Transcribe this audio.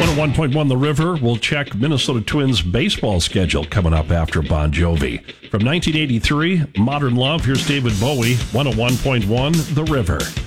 101.1 The River. We'll check Minnesota Twins baseball schedule coming up after Bon Jovi. From 1983, Modern Love, here's David Bowie, 101.1 The River.